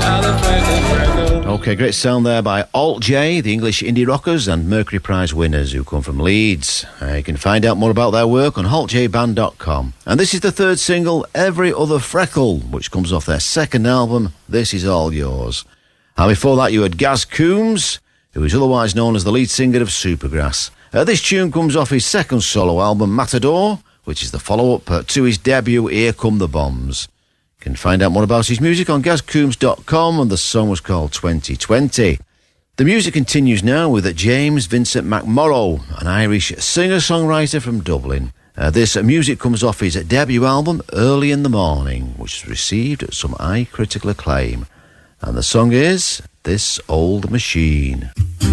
Okay, great sound there by Alt J, the English indie rockers and Mercury Prize winners who come from Leeds. You can find out more about their work on altjband.com. And this is the third single, Every Other Freckle, which comes off their second album, This Is All Yours. And before that you had Gaz Coombs, who is otherwise known as the lead singer of Supergrass. This tune comes off his second solo album, Matador, which is the follow-up to his debut, Here Come the Bombs. You can find out more about his music on gazcoombs.com, and the song was called 2020. The music continues now with James Vincent McMorrow, an Irish singer-songwriter from Dublin. This music comes off his debut album, Early in the Morning, which has received some high critical acclaim. And the song is This Old Machine.